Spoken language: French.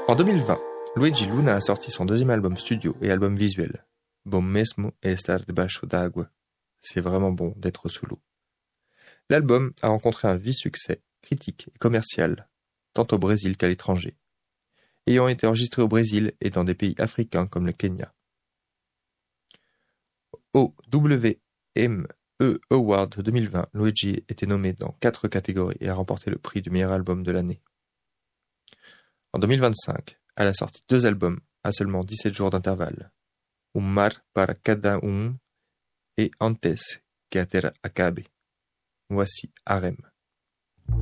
En 2020, Luigi Luna a sorti son deuxième album studio et album visuel, Bom mesmo é estar debaixo d'água. C'est vraiment bon d'être sous l'eau. L'album a rencontré un vif succès critique et commercial, tant au Brésil qu'à l'étranger, ayant été enregistré au Brésil et dans des pays africains comme le Kenya. Au WME Award 2020, Luigi était nommé dans 4 catégories et a remporté le prix du meilleur album de l'année. En 2025, elle a sorti 2 albums à seulement 17 jours d'intervalle, Mar para cada et Antes que a terra acabe. Voici Harem.